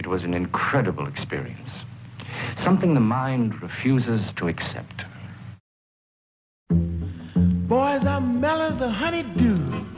It was an incredible experience. Something the mind refuses to accept. Boys, I'm mellow as a honeydew.